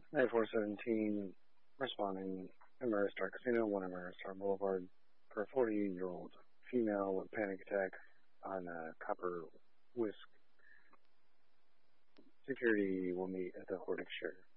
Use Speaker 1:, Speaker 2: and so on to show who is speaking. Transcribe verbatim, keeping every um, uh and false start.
Speaker 1: nine four seventeen, responding, Ameristar Casino, one Ameristar Boulevard, for a forty-year-old female with panic attack on uh, Copper Whisk. Security will meet at the Hordic Share.